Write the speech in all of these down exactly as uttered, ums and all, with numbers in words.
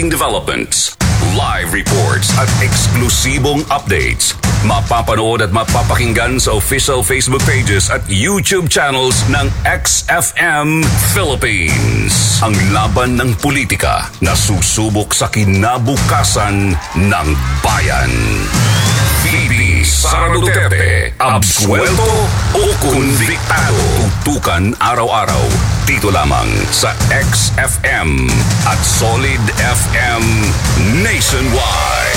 breaking developments, live reports at eksklusibong updates. Mapapanood at mapapakinggan sa official Facebook pages at YouTube channels ng X F M Philippines. Ang laban ng politika na susubok sa kinabukasan ng bayan. V P Sara Duterte, absuelto o konbiktado? Tutukan araw-araw dito lamang sa X F M at Solid F M Nationwide.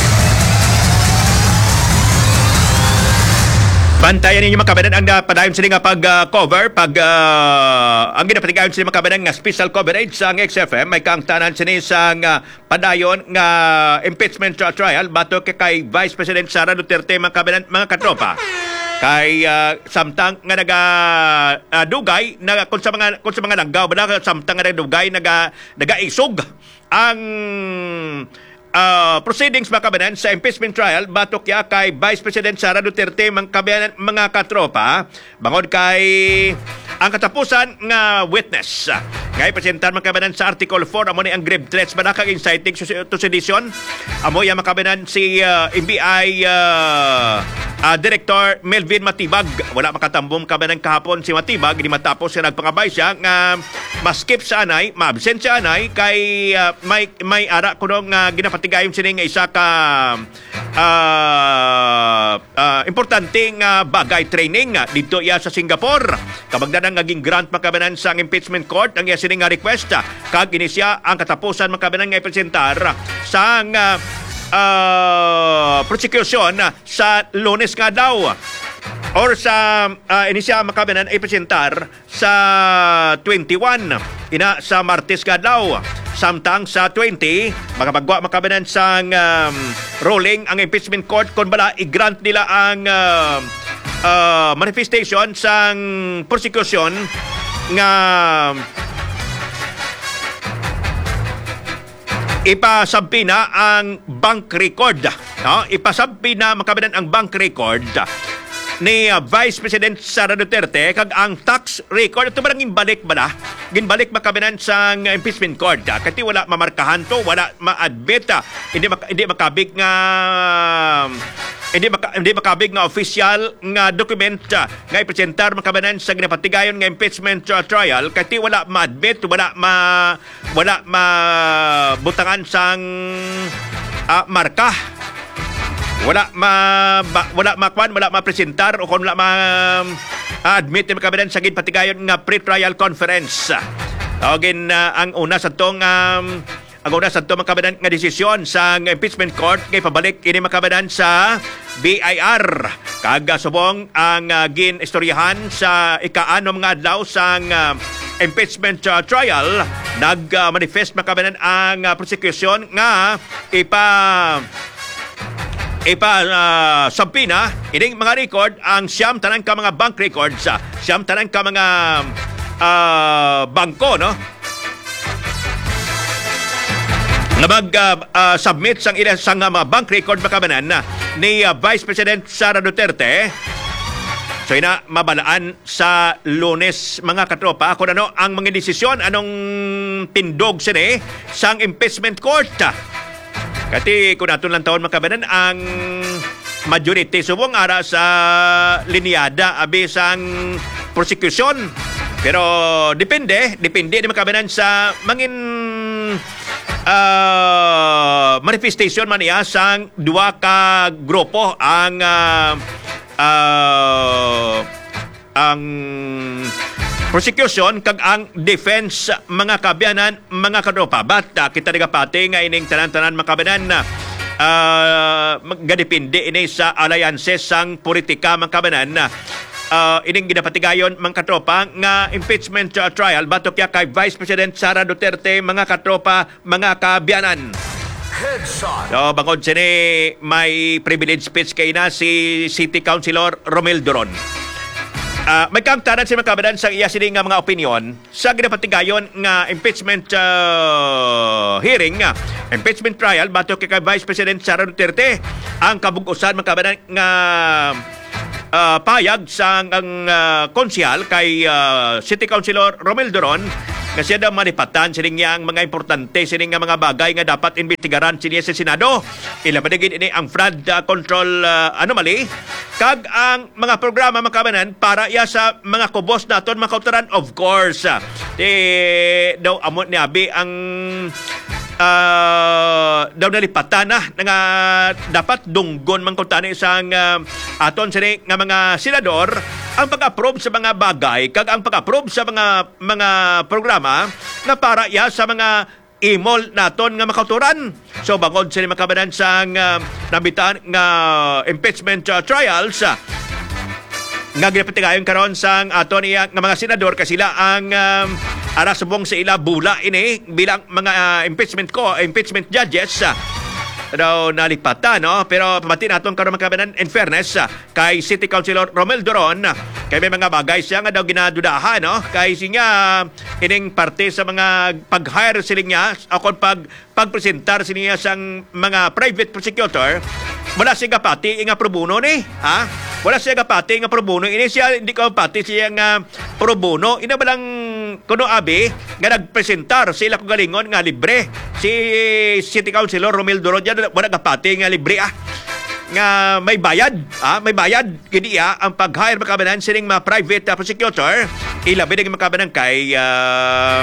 Bantayan ninyo mga kabanan ang uh, padayon sila nga pag-cover, uh, pag, uh, ang ginapatigayon sila mga kabanan nga special coverage sa X F M, may kaangtanan sila sa uh, padayon nga impeachment trial, bato kay, kay Vice President Sara Duterte mga kabanan, mga katropa. Kay uh, samtang nga naga uh, dugay na kung sa mga kung sa mga langgaw bala samtang nga dugay naga nagaisog ang Uh, proceedings mga kabanan sa impeachment trial batok ya kay Vice President Sara Duterte mga kabanan, mga katropa bangod kay ang katapusan nga witness ngay presentar mga kabanan sa Article four amo ni ang grave threats manakag inciting to sedition amo ya mga kabanan si uh, N B I uh, uh, Director Melvin Matibag wala makatambong kabanan kahapon si Matibag di matapos siya nagpangabay siya nga maskip sa anay ma-absent siya anay kay uh, may may ara kuno nga ginapati gayon sila nga isa ka uh, uh, importanteng uh, bagay training uh, dito iya sa Singapore. Kabagdanan naging grant makabanan sa impeachment court ang iya sila nga request uh, kag inisya ang katapusan makabanan nga ipresentar sa uh, uh, prosecution uh, sa Lunes nga daw or sa uh, inisya makabanan ay presentar sa twenty-one ina sa Martes nga daw. Samtang sa twenty, makapagwa makabanan sa um, rolling ang impeachment court kung bala i-grant nila ang uh, uh, manifestation sa prosecution nga ipasabpi na ang bank record. No? Ipasabpi na makabanan ang bank record ni uh, Vice President Sara Duterte kag ang tax record ito barang ginbalik ba na ginbalik makabinan sa impeachment court uh, kasi wala mamarkahan to wala ma-admit uh, hindi maka, hindi makabig nga hindi maka, hindi makabig nga official nga document uh, nga ipresentar makabinan sa ginapatigayon nga impeachment uh, trial kasi wala ma-admit wala ma wala ma butangan sang uh, marka wala ma ba, wala makwan wala ma-presentar o kung wala ma uh, admit na makabinan sa ginpatigayon nga pre-trial conference. Tawagin uh, ang una sa tong um, ang una sa tong makabinan nga desisyon sa impeachment court kay pabalik ini makabinan sa B I R kag subong ang uh, gin-istoryahan sa ikaano mga adlaw sa uh, impeachment uh, trial nag-manifest uh, makabinan ang uh, prosecution nga ipa ipa uh, sampina ining mga record ang siyam tanan ka mga bank records uh, siyam tanan ka mga uh, bangko no nga mag uh, uh, submit sang ila sang uh, mga bank record makabanan uh, ni uh, Vice President Sara Duterte. So ina mabalaan sa Lunes mga katropa kung ano ang mga desisyon anong tindog sini sang impeachment court. Kati kung natin lang taon makabanan ang majority subong ara sa linyada abi sang prosecution. Pero depende, depende di makabanan sa mangin uh, manifestation man niya sang duwa ka grupo ang uh, uh, ang prosecution kag ang defense mga kabyanan mga katropa but uh, kita nagapati nga ining tanan-tanan mga kabyanan na uh, gadepende ini sa alliances sang politika mga kabyanan na uh, ining ginapatigayon mga katropa nga impeachment uh, trial batok ya kay Vice President Sara Duterte mga katropa mga kabyanan. Headshot. So bangod sini may privilege speech kay na si City Councilor Romel Duron. Uh, may kaangtanan si makabadan sa iya sini nga mga opinion sa ginapatigayon nga impeachment uh, hearing nga impeachment trial batok kay Vice President Sara Duterte ang kabug-usan makabadan nga uh, payag sa ang uh, konsyal kay uh, City Councilor Romel Doron nga siya daw malipatan sining nga ang mga importante sining nga mga bagay nga dapat imbestigaran siniya sa Senado. Ilabadigin ini ang flood uh, control uh, anomaly kag ang mga programa makabanan para iya sa mga kubos naton makautaran of course. Di daw amo ni abi ang Uh, daw nalipatan na nga dapat dunggon man kuntani isang uh, aton sini nga mga senador ang pag-approve sa mga bagay kag ang pag-approve sa mga mga programa nga para ya sa mga imol naton nga makauturan. So bangod sini makabanan sa uh, nabitaan nga impeachment uh, trials uh, nga ginapatigayon karon sang aton iya nga mga senador kasi sila ang um, arasubong sa ila bula ini bilang mga uh, impeachment ko impeachment judges uh, daw nalipatan no pero pamati naton karon makabanan in fairness uh, kay City Councilor Romel Doron uh, kay may mga bagay siya nga daw ginadudahan no kay siya ining parte sa mga pag-hire sila niya akon pag pagpresentar siniya sang mga private prosecutor wala siya kapati nga pro bono ni ha wala siya kapati nga pro bono ini siya hindi ko pati siya nga pro bono ina balang kuno abi nga nagpresentar sila kung galingon nga libre si City Councilor Romel Doron diyan wala kapati nga libre ah nga may bayad ah may bayad kini ah ang pag-hire makabanan sining mga private uh, prosecutor ilabi ding makabanan kay uh,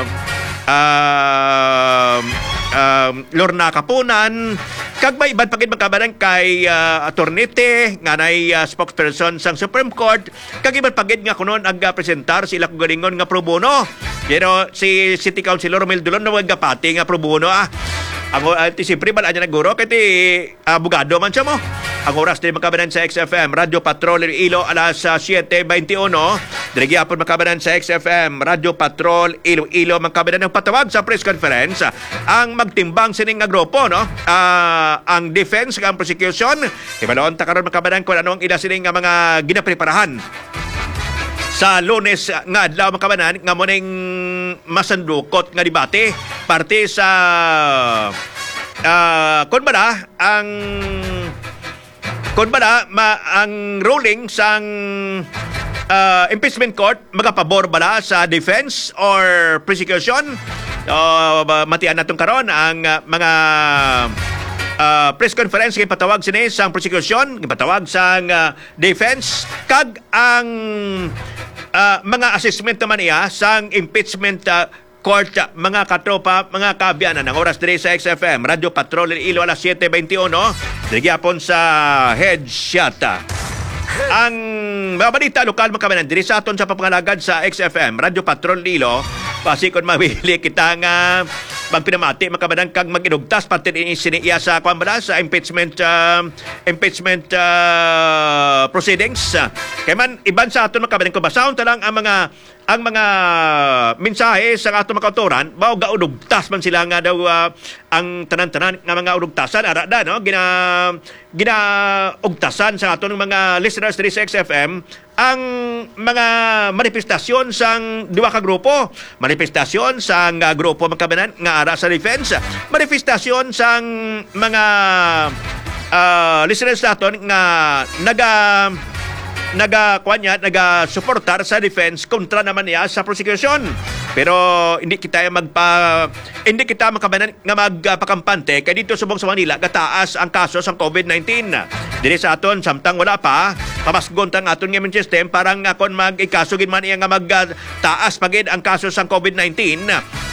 uh, uh, Lorna Kapunan kag may ibang pagid makabanan kay uh, Attorney nga nay uh, spokesperson sang Supreme Court kag ibang pagid nga kunon aga presentar sila kung galingon nga pro bono pero si City Councilor Romel Doron na wag gapati nga pro bono ah ang uh, siyempre bala niya naguro kay ti abogado man siya mo. Ang oras din makabanan sa X F M Radio Patrol Iloilo alas uh, seven twenty-one. Dirigi apon makabanan sa X F M Radio Patrol Iloilo makabanan ng patawag sa press conference ang magtimbang sining nga grupo no. Uh, ang defense ang prosecution ibalon ta karon makabanan kung ano ang ila sining nga mga ginapreparahan sa Lunes nga adlaw makabanan nga mo ning masandukot nga debate parte sa uh, kun bala ang kun bala ma, ang ruling sang uh, impeachment court magapabor bala sa defense or prosecution uh, matian natong karon ang uh, mga uh, press conference kay patawag sini sang prosecution patawag sang uh, defense kag ang uh, mga assessment naman iya sang impeachment uh, court mga katropa mga kaabyanan ang oras diri sa X F M Radio Patrol Iloilo alas seven twenty-one diri gyapon sa headshot ang mabalita lokal makabanan diri sa aton sa papangalagad sa X F M Radio Patrol Iloilo pasikon mabili kita nga magpinamati makabanan kag maginugtas pati ini siniya sa kwambala sa impeachment uh, impeachment uh, proceedings kay man iban sa aton makabanan ko basahon ta lang ang mga ang mga mensahe sa ato mga kautoran bao gaudugtas man sila nga daw uh, ang tanan-tanan nga mga udugtasan ara da no gina gina ugtasan sa ato ng mga listeners diri sa X F M ang mga manifestasyon sang duwa ka grupo manifestasyon sang uh, grupo magkabanan nga ara sa defense manifestasyon sang mga uh, listeners naton nga naga naga kuanya naga suportar sa defense kontra naman niya sa prosecution pero hindi kita magpa hindi kita makabanan nga magpakampante kay dito subong sa Manila gataas ang kaso sa COVID nineteen dili sa aton samtang wala pa pamasgon tang aton nga immune system parang akon mag-ikaso gid man iya nga magtaas pagid ang kaso sa COVID nineteen.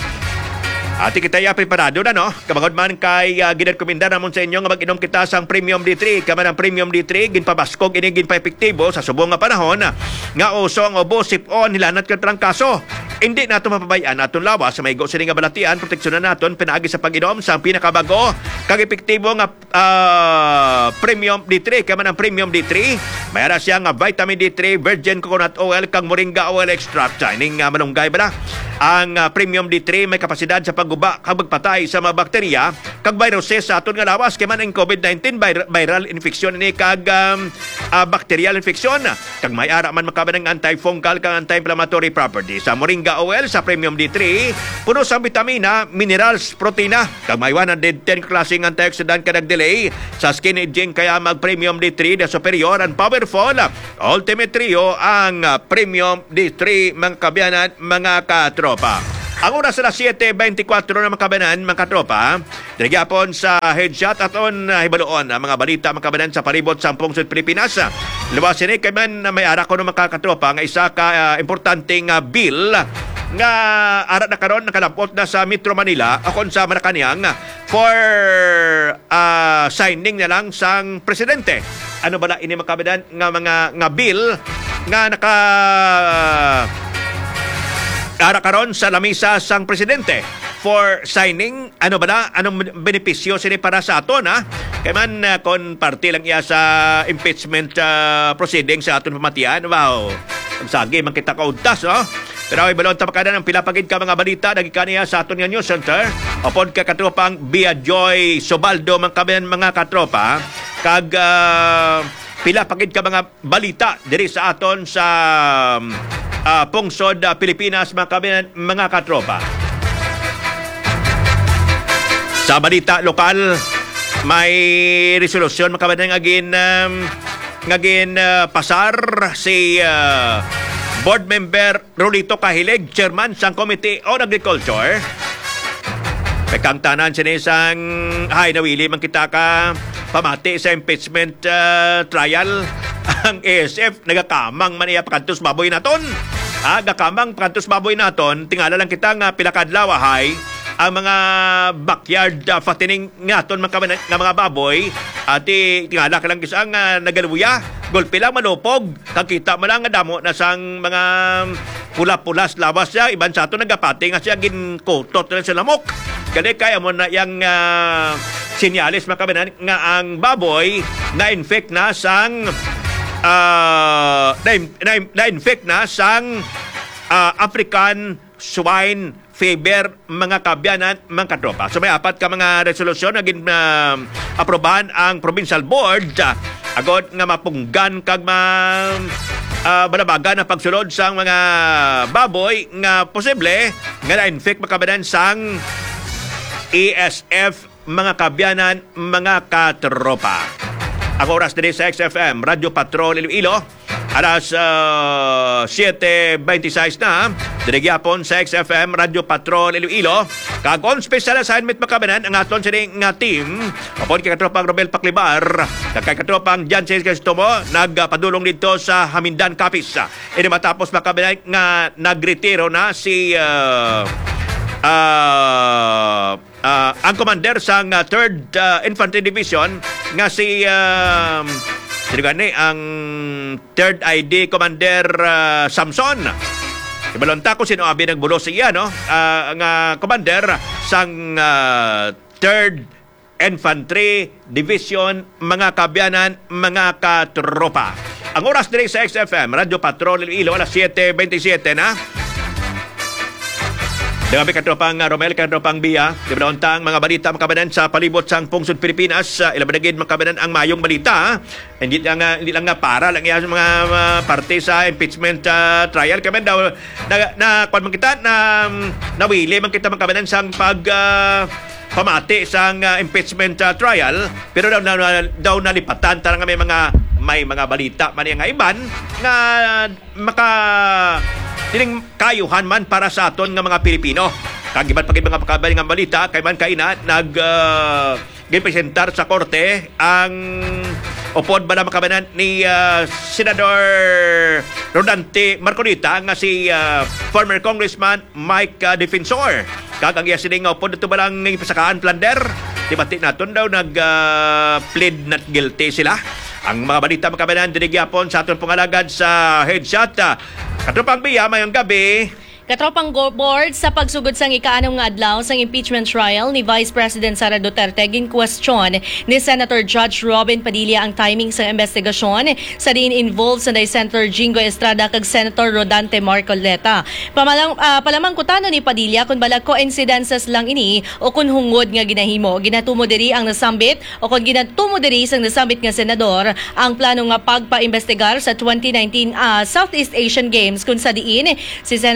Ati kita ya preparado na no. Kabagod man kay uh, ginrekomenda namon sa inyo nga mag-inom kita sang Premium D three. Kaman ang Premium D three ginpabaskog ini ginpa-epektibo sa subong nga panahon nga uso ang ubo sip-on hilanat ka trangkaso. Hindi nato mapabayaan aton lawas sa maigo sini nga balatian proteksyonan naton pinaagi sa pag-inom sa pinakabago kag epektibo nga uh, Premium D three. Kaman ang Premium D three mayara siya nga vitamin D three, virgin coconut oil kag moringa oil extract. Ining uh, manunggay bala. Ang uh, Premium D three may kapasidad sa pagguba kag magpatay sa mga bakterya kag viruses sa aton nga lawas kay man ang COVID nineteen vir- viral infection ni kag um, uh, bacterial infection kag may ara man makaban ng antifungal kag anti-inflammatory properties sa moringa oil sa Premium D three puno sa vitamina, minerals, protina kag may one hundred ten klase using antioxidant ka nag-delay sa skin aging kaya mag-Premium D three na superior and powerful. Ultimate Trio ang Premium D three mga kabyanan, mga katropa. Ang oras na siete twenty-four na makabanan, mga katropa. Dirigapon sa headshot at on uh, hibaloon ang mga balita makabanan sa palibot sa Pungsod, Pilipinas. Luwas ini kay man may ara ko ng mga katropa nga isa ka uh, importanteng uh, bill nga ara na karon nakalapot na sa Metro Manila akon sa Malacañang for uh, signing na lang sang presidente. Ano bala ini makabanan nga mga nga bill nga naka uh, ara karon sa lamisa sang presidente for signing. Ano ba na? Anong benepisyo sini para sa aton, ha? Kaya man, uh, kung parte lang iya sa impeachment uh, proceeding sa aton pamatian, wow, ang sagi, man kita kauntas, no? Pero ay balon tapakanan ang pilapagid ka mga balita nagika niya sa aton nga news center. Upon ka katropang Bia Joy Sobaldo mga kabayan mga katropa kag uh, pilapagid ka mga balita diri sa aton sa uh, Pungsod, uh, Pilipinas mga kabayan mga katropa. Sa balita lokal, may resolusyon mga kabayan ngagin um, ngagin uh, pasar si uh, Board Member Rolito Cahileg, Chairman sang Committee on Agriculture. Pekang tanan sinisang hay nawili man kita ka pamati sa impeachment uh, trial. Ang A S F nagakamang man iya pakantos baboy naton. Ah, gakamang pakantos baboy naton. Tingala lang kita nga pilakadlaw hay ang mga backyard uh, fattening ngaton mga, nga mga baboy at uh, tingala ka lang isang uh, nagaluya golpe lang manupog kakita mo lang nga damo na sang mga pula-pulas lawas siya iban sa ato nagapati nga siya ginkutot na sa lamok kaya kaya mo na yung uh, sinyalis mga kabanan nga ang baboy na-infect na sang uh, na-infect na sang uh, African swine fever mga kabyanan, mga katropa. So may apat ka mga resolusyon na gin, uh, aprobahan ang Provincial Board uh, agad nga mapunggan kag ma uh, balabagan na pagsulod sang mga baboy nga posible nga na-infect mga kabyanan sang A S F mga kabyanan, mga katropa. Ang oras din sa X F M, Radio Patrol Iloilo. Alas uh, siete twenty-six na, dirigyapon sa X F M, Radio Patrol Iloilo. Kag on special assignment makabanan ang aton sining nga team. Upon kay katropang Robel Paclibar, kag kay katropang Jan Cesar Cristomo, nagpadulong dito sa Hamindan Capiz. Ini matapos makabanan nga nagretiro na si uh, uh, uh, ang commander sang uh, third uh, Infantry Division nga si uh, Sino gani ang third I D Commander uh, Samson. Ibalonta ko sino abi nagbulo siya no. Uh, nga commander sang uh, third Infantry Division mga kabyanan, mga katropa. Ang oras diri sa X F M Radio Patrol Iloilo alas siete twenty-seven na. Dengan katropang Romel, katropang Bia, di ba ang mga balita makabanan sa palibot sang Pungsod, Pilipinas, uh, ilabanagin makabanan ang mayong balita. Hindi lang uh, hindi lang nga para lang yan mga uh, parte sa impeachment uh, trial. Kaya daw na, na kung man kita na nawili man kita makabanan sang pag uh, pamati sang uh, impeachment uh, trial, pero daw na, daw nalipatan tarang may mga may mga balita man nga iban nga maka dining kayuhan man para sa aton nga mga Pilipino. Kagiban pag mga pagkabaling nga balita, kay man kaina nag uh, gipresentar sa korte ang upod ba na makabanan ni uh, Senador Rodante Marcolita nga si uh, former Congressman Mike uh, Defensor. Kag ang yasining nga upod ito ba lang ipasakaan plander? Dibati naton daw nag uh, plead not guilty sila. Ang mga balita makabanan dinigyapon sa aton pangalagad sa headshot. Katropang Bia, mayong gabi. Katropang board sa pagsugod sang ikaanong nga adlaw sang impeachment trial ni Vice President Sara Duterte gin question ni Senator Judge Robin Padilla ang timing sa investigasyon sa diin involved sa Senator Jingo Estrada kag Senator Rodante Marcoleta. Pamalang uh, palamang kutano ni Padilla kung balag coincidences lang ini o kung hungod nga ginahimo. Ginatumo diri ang nasambit o kung ginatumo diri sang nasambit nga senador ang plano nga pagpa-investigar sa twenty nineteen uh, Southeast Asian Games kung sa diin si Senator Al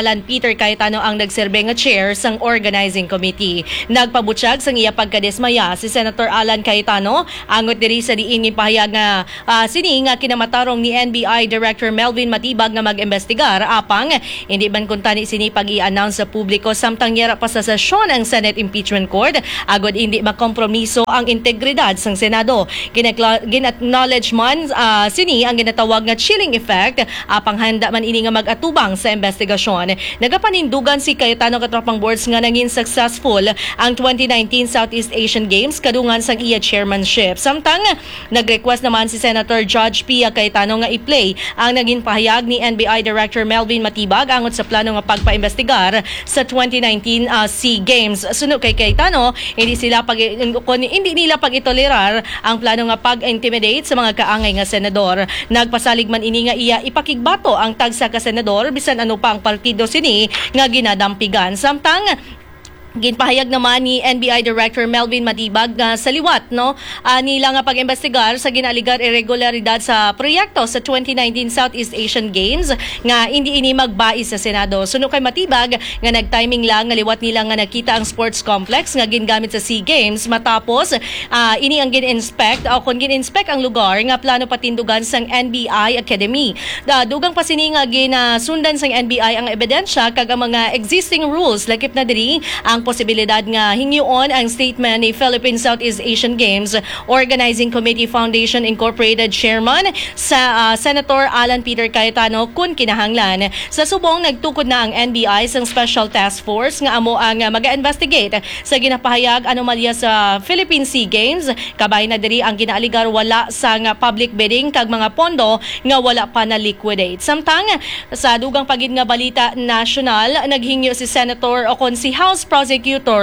Alan Peter Cayetano ang nagserbe nga chair sang organizing committee. Nagpabutyag sang iya pagkadismaya si Senator Alan Cayetano angot diri sa diin nga pahayag nga uh, sini nga kinamatarong ni N B I Director Melvin Matibag nga mag-imbestigar apang hindi man kuntani sini pag i-announce sa publiko samtang yara pa sa sesyon ang Senate Impeachment Court agod hindi makompromiso ang integridad sang Senado. Gin-acknowledge man uh, sini ang ginatawag nga chilling effect apang handa man ini nga mag-atubang sa investigasyon. Nagapanindugan si Cayetano katropang boards nga naging successful ang twenty nineteen Southeast Asian Games kadungan sang iya chairmanship. Samtang nag-request naman si Senator Judge Pia Cayetano nga i-play ang naging pahayag ni N B I Director Melvin Matibag angot sa plano nga pagpaimbestigar sa twenty nineteen uh, SEA Games. Suno kay Cayetano, hindi sila pag hindi nila pag-itolerar ang plano nga pag-intimidate sa mga kaangay nga senador. Nagpasalig man ini nga iya ipakigbato ang tagsa ka senador bisan ano pa ang partido sini nga ginadampigan. Samtang ginpahayag naman ni N B I Director Melvin Matibag na sa liwat no uh, nila nga pag-imbestigar sa ginaligar irregularidad sa proyekto sa twenty nineteen Southeast Asian Games nga hindi ini magbais sa Senado. Suno kay Matibag nga nagtiming lang nga liwat nila nga nakita ang sports complex nga gingamit sa SEA Games matapos uh, ini ang gin-inspect o kung gin-inspect ang lugar nga plano patindugan sang N B I Academy. Da, dugang pa sini nga ginasundan sang N B I ang ebidensya kag ang mga existing rules lakip na diri ang posibilidad nga hingyon ang statement ni Philippine Southeast Asian Games Organizing Committee Foundation Incorporated Chairman sa uh, Senator Alan Peter Cayetano kun kinahanglan. Sa subong nagtukod na ang N B I sang Special Task Force nga amo ang uh, mag-investigate sa ginapahayag anomalya sa Philippine SEA Games. Kabay na diri ang ginaaligar wala sang uh, public bidding kag mga pondo nga wala pa na liquidate. Samtang sa dugang pagid nga balita national naghingyo si Senator o kon si House Prosecutor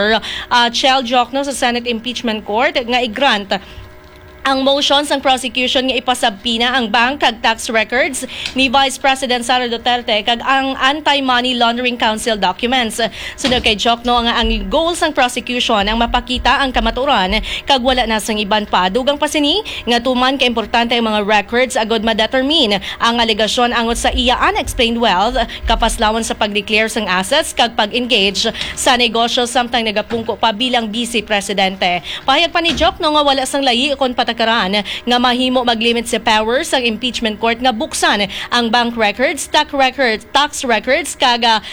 uh, Chel Jokno sa Senate Impeachment Court nga i-grant ang motion sang prosecution nga ipasabpina ang bank kag tax records ni Vice President Sara Duterte kag ang Anti-Money Laundering Council documents. Sunod kay Jokno nga ang goal sang prosecution ang mapakita ang kamaturan kag wala na sang iban pa. Dugang pa sini nga tuman ka importante ang mga records agod ma-determine ang alegasyon angot sa iya unexplained wealth kapaslawan sa pag-declare sang assets kag pag-engage sa negosyo samtang nagapungko pa bilang Vice Presidente. Pahayag pa ni Jokno nga wala sang layi kon patakaran nga mahimo maglimit sa powers ang impeachment court nga buksan ang bank records, tax records, tax records kag A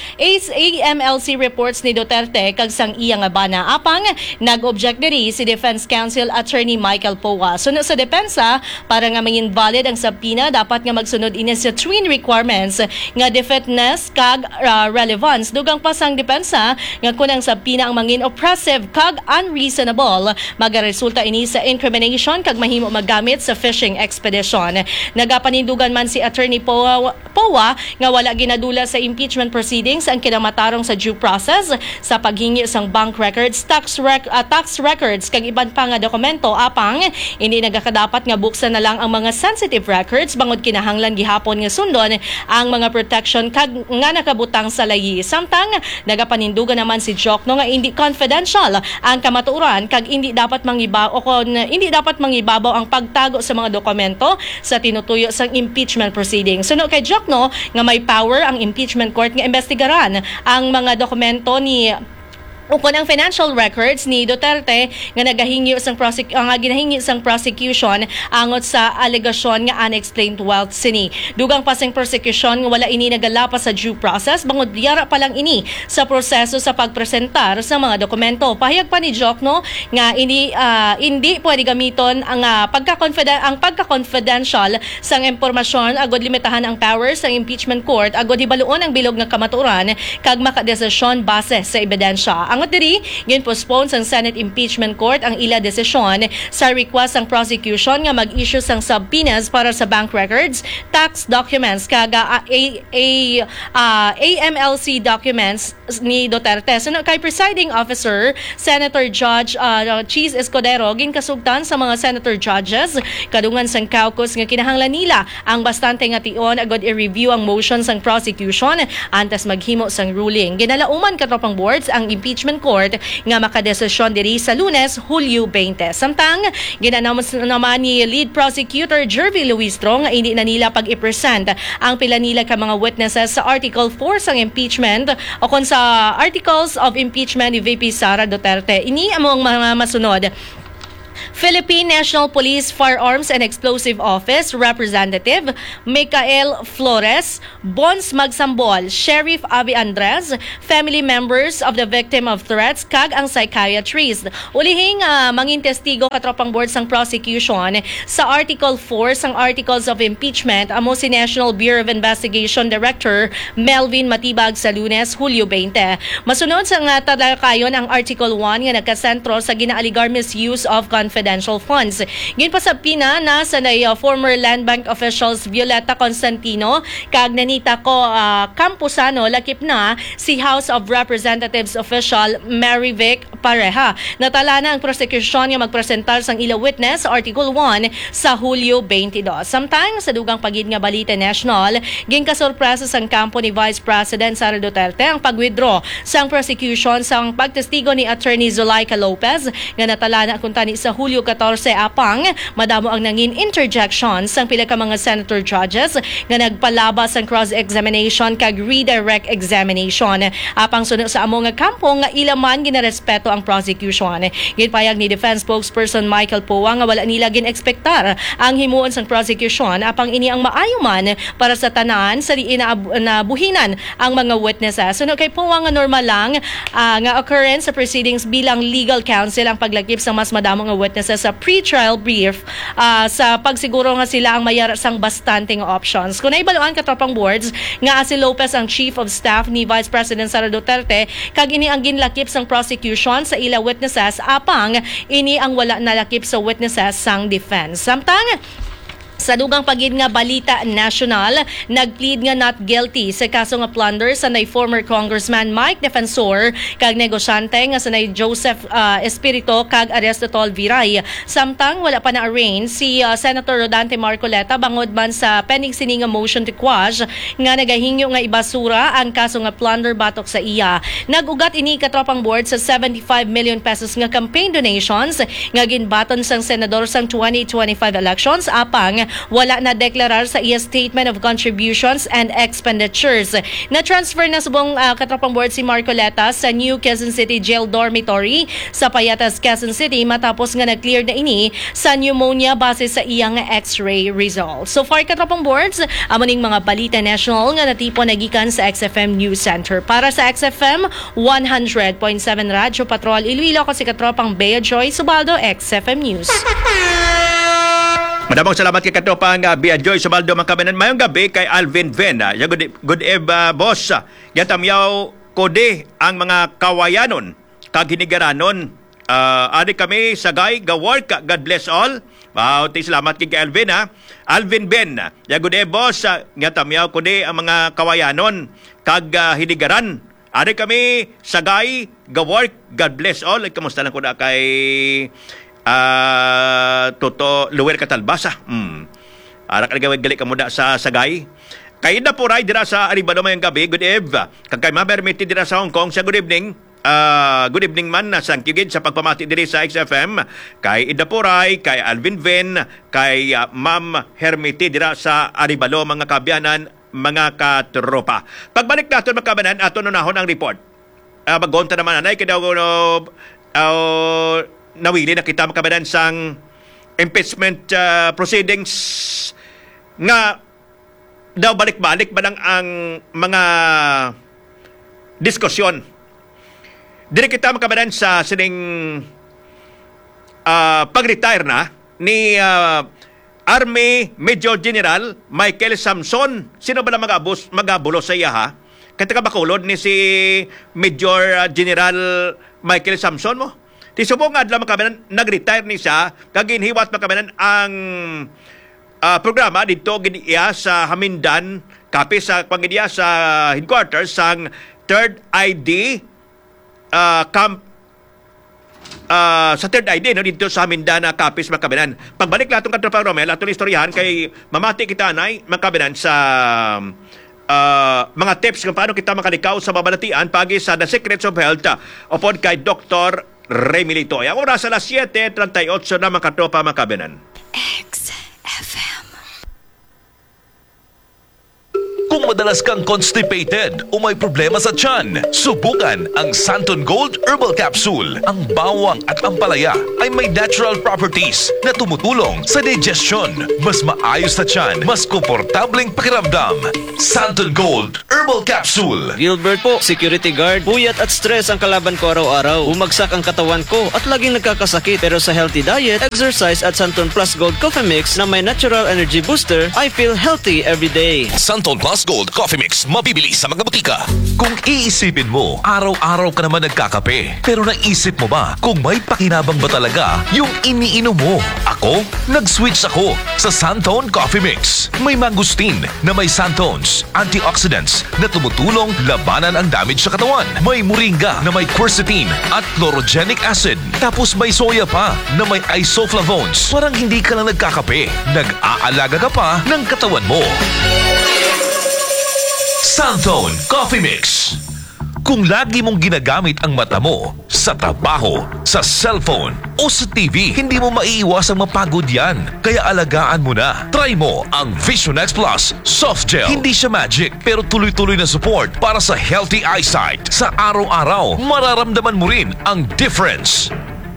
M L C reports ni Duterte kag sang iya nga bana. Apang nag-object diri si Defense Counsel Attorney Michael Poa. Sunod sa depensa para nga maging valid ang subpoena dapat nga magsunod ini sa twin requirements nga definiteness kag uh, relevance. Dugang pa sang depensa nga kun ang subpoena ang mangin oppressive kag unreasonable magaresulta ini sa incrimination kag mahimo magamit sa fishing expedition. Nagapanindugan man si Attorney Poa, Poa nga wala ginadula sa impeachment proceedings ang kinamatarong sa due process sa paghingi sang bank records, tax rec- uh, tax records kag iban pa nga dokumento apang hindi nagakadapat nga buksan na lang ang mga sensitive records bangod kinahanglan gihapon nga sundon ang mga protection kag nga nakabutang sa layi. Samtang nagapanindugan naman si Jokno nga hindi confidential ang kamaturan kag hindi dapat mangiba o kon hindi dapat mangibabaw ang pagtago sa mga dokumento sa tinutuyo sang impeachment proceedings. Sunod kay Jokno nga may power ang impeachment court nga investigaran ang mga dokumento ni ukon ang financial records ni Duterte nga nagahingi sang prosec- nga ginahingi sang prosecution angot sa alegasyon nga unexplained wealth sini. Dugang pa sang prosecution nga wala ini nagalapas sa due process bangod biyara pa lang ini sa proseso sa pagpresentar sa mga dokumento. Pahayag pa ni Jokno nga ini uh, hindi pwede gamiton ang uh, pagka-confident ang pagka-confidential sang impormasyon agod limitahan ang powers sang impeachment court agod hibaluon ang bilog nga kamaturan kag makadesisyon base sa ebidensya. Angot diri, gin-postpone sang Senate Impeachment Court ang ila desisyon sa request sang prosecution nga mag-issue sang subpoenas para sa bank records, tax documents kaga a, a, a, uh, A M L C documents ni Duterte. Sunod kay presiding officer, Senator Judge uh, Cheese Escudero, ginkasugtan sa mga senator judges kadungan sang caucus nga kinahanglan nila ang bastante nga tion agod i-review ang motion sang prosecution antes maghimo sang ruling. Ginalauman katropang boards ang impeachment Impeachment Court nga makadesisyon diri sa Lunes, Hulyo twenty. Samtang ginanamos naman ni Lead Prosecutor Jervy Luistro nga hindi na nila pag-i-present ang pila nila ka mga witnesses sa Article four sang impeachment o kung sa Articles of Impeachment ni V P Sara Duterte. Ini among mga masunod: Philippine National Police Firearms and Explosive Office Representative Michael Flores, Bons Magsambol, Sheriff Avi Andres, family members of the victim of threats, kag ang psychiatrist. Ulihing uh, mangin testigo katropang board sang prosecution sa Article four sang Articles of Impeachment amo si National Bureau of Investigation Director Melvin Matibag sa Lunes, Hulyo twenty. Masunod sa nga talakayon ang Article one nga nagkasentro sa ginaaligar misuse of confidential funds. Ginpasab pina na sa uh, former Land Bank officials Violeta Constantino kag Nanita ko uh, Campusano lakip na si House of Representatives official Mary Vic Pareha. Natala na ang prosecution nga magpresentar sang ila witness sa Article one sa Hulyo twenty-two. Samtang sa dugang pagid nga balita national, ginkasorpresa sang kampo ni Vice President Sara Duterte ang pag-withdraw sang prosecution sang pagtestigo ni Attorney Zulaika Lopez nga natala na kung tani sa Hulyo fourteen apang madamo ang nangin interjections sang pila ka mga senator judges nga nagpalabas sang cross-examination kag redirect examination. Apang sunod sa amo nga kampo nga ilaman ginarespeto ang prosecution. Ginpayag ni Defense Spokesperson Michael Poa nga wala nila ginekspektar ang himuon sang prosecution apang ini ang maayo man para sa tanan sa diin na buhinan ang mga witnesses. Sunod kay Poa nga normal lang uh, nga occurrence sa proceedings bilang legal counsel ang paglakip sa mas madamo nga witnesses sa pre-trial brief uh, sa pagsiguro nga sila ang mayara sang bastante nga options. Kung naibaluan katropang boards nga si Lopez ang Chief of Staff ni Vice President Sara Duterte kag ini ang ginlakip sang prosecution sa ila witnesses apang ini ang wala nalakip sa witnesses sang defense. Samtang sa dugang pagid nga balita national, nagplead nga not guilty sa kaso nga plunder sa nay former Congressman Mike Defensor kag negosyante nga sa nay Joseph uh, Espirito kag Aristotol Viray. Samtang wala pa na-arraign si uh, Senator Rodante Marcoleta bangod man sa pending sini nga motion to quash nga nagahingyo nga ibasura ang kaso nga plunder batok sa iya. Nagugat ini katropang board sa seventy-five million pesos nga campaign donations nga ginbaton sang senador sang twenty twenty-five elections apang wala na deklarar sa iya statement of contributions and expenditures. Na-transfer na subong uh, katropang board si Marcoleta sa New Quezon City Jail Dormitory sa Payatas, Quezon City matapos nga nag-clear na ini sa pneumonia base sa iyang x-ray results. So far katropang boards, amoning mga balita national nga natipon nagikan sa X F M News Center. Para sa X F M one hundred point seven Radyo Patrol Iloilo ko si katropang Bea Joy Subaldo, X F M News. Madamong salamat kay katropang uh, Bea Joy Subaldo Mangkabanan. Mayong gabi kay Alvin Ven. Uh, good, good eve, uh, boss. Yatamyaw kode ang mga kawayanon kag hinigaranon. Uh, adi kami sagay gawork. God bless all. Wow, ti salamat kay Alvin ha. Alvin Ben. Ya good eve, boss. Uh, yatamyaw kode ang mga kawayanon kag uh, hinigaran. Adi kami sagay gawork. God bless all. Kamusta lang ko na kay Uh, Toto Luwer Katalbasa. Hmm. Arak nagawid gali ka muna sa Sagay. Kay na po ray dira sa Aribalo mayong gabi. Good eve. Kag kay mabermiti dira sa Hong Kong. Sa good evening. Uh, good evening man. Thank you gid sa pagpamati diri sa X F M. Kay Ida Puray, kay Alvin Ven, kay uh, Ma'am Hermiti dira sa Aribalo mga kabyanan, mga katropa. Pagbalik natin mga kabanan, ato nunahon ang report. Uh, Maggonta naman anay kaya daw no, uh, nawili na kita makabanan sang impeachment uh, proceedings nga daw balik-balik ba lang ang mga diskusyon. Dili kita makabanan sa sining uh, pag-retire na ni uh, Army Major General Michael Samson. Sino ba na mag-abus, mag-abulo sa iya ha? Kaya ka bakulod ni si Major General Michael Samson mo? Ti subong adlaw makabanan nag-retire ni siya kag ginhiwat makabanan ang uh, programa dito giniya sa Hamindan kapi sa pangidiya sa headquarters sang third I D uh, camp uh, sa third I D no dito sa Hamindan na kapis makabanan. Pagbalik latong katropang Romel atong istoryahan kay mamati kita nay makabanan sa ah, mga tips kung paano kita makalikaw sa mabalatian pagi sa The Secrets of Health uh, upod kay Doctor Remy Litoy. Ang oras alas siyete treinta y ocho na mga katropa mga kabinan. X F M. Kung madalas kang constipated o may problema sa tiyan, subukan ang Santon Gold Herbal Capsule. Ang bawang at ampalaya ay may natural properties na tumutulong sa digestion. Mas maayos sa tiyan, mas komportableng pakiramdam. Santon Gold Herbal Capsule. Gilbert po, security guard. Puyat at stress ang kalaban ko araw-araw. Bumagsak ang katawan ko at laging nagkakasakit. Pero sa healthy diet, exercise at Santon Plus Gold Coffee Mix na may natural energy booster, I feel healthy every day. Santon Plus Gold Coffee Mix, mabibili sa mga butika. Kung iisipin mo, araw-araw ka naman nagkakape. Pero naisip mo ba kung may pakinabang ba talaga yung iniinom mo? Ako, nag-switch ako sa Santon Coffee Mix. May mangustin na may Santones, antioxidants na tumutulong labanan ang damage sa katawan. May moringa na may quercetin at chlorogenic acid. Tapos may soya pa na may isoflavones. Parang hindi ka lang nagkakape, nag-aalaga ka pa ng katawan mo. Santon Coffee Mix. Kung lagi mong ginagamit ang mata mo sa trabaho, sa cellphone o sa T V, hindi mo maiiwasang mapagod yan. Kaya alagaan mo na. Try mo ang Vision X Plus Soft Gel. Hindi siya magic pero tuloy-tuloy na support para sa healthy eyesight. Sa araw-araw, mararamdaman mo rin ang difference.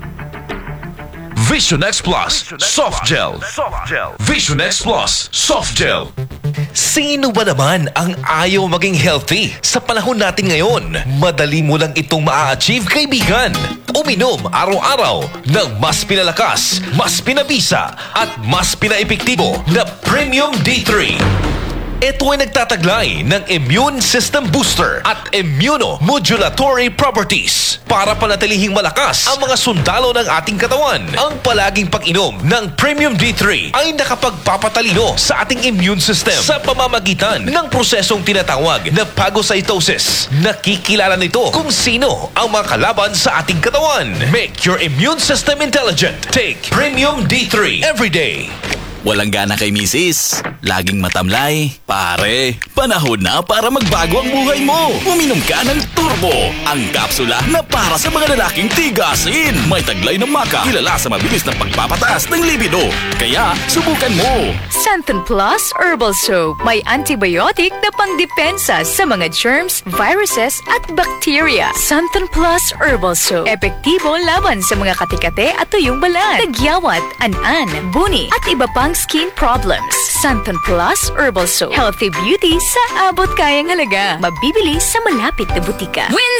Vision X Plus Soft Gel. Vision X Plus Soft Gel. Sino ba naman ang ayaw maging healthy? Sa panahon natin ngayon, madali mo lang itong maa-achieve, kaibigan. Uminom araw-araw ng mas pinalakas, mas pinabisa, at mas pinaepektibo na Premium D three. Ito ay nagtataglay ng immune system booster at immunomodulatory properties para panatilihing malakas ang mga sundalo ng ating katawan. Ang palaging pag-inom ng Premium D three ay nakapagpapatalino sa ating immune system sa pamamagitan ng prosesong tinatawag na phagocytosis. Nakikilala nito kung sino ang mga kalaban sa ating katawan. Make your immune system intelligent. Take Premium D three every day. Walang gana kay misis, laging matamlay. Pare, panahon na para magbago ang buhay mo. Uminom ka ng Turbo, ang kapsula na para sa mga lalaking tigasin. May taglay ng maka, kilala sa mabilis na pagpapataas ng libido. Kaya, subukan mo. Santon Plus Herbal Soap. May antibiotic na pangdepensa sa mga germs, viruses at bacteria. Santon Plus Herbal Soap. Epektibo laban sa mga katikate at tuyong balat, tagyawat, an-an, buni at iba pang skin problems. Santon Plus Herbal Soap. Healthy beauty sa abot kayang halaga. Mabibili sa malapit na butika. Wins